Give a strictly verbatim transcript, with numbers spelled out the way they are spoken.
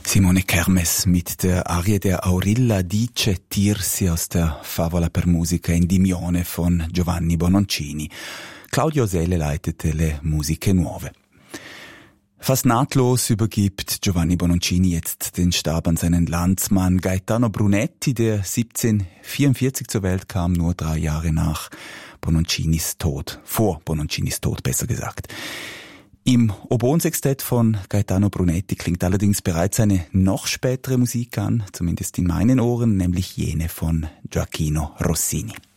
Simone Kermes mit der Arie der Aurilla dice Tirsi aus der Favola per musica Endymione von Giovanni Bononcini. Claudio Selle leitete Le Musiche Nuove. Fast nahtlos übergibt Giovanni Bononcini jetzt den Stab an seinen Landsmann Gaetano Brunetti, der siebzehnhundertvierundvierzig zur Welt kam, nur drei Jahre nach Bononcinis Tod. Vor Bononcinis Tod, besser gesagt. Im Oboensextett von Gaetano Brunetti klingt allerdings bereits eine noch spätere Musik an, zumindest in meinen Ohren, nämlich jene von Gioachino Rossini.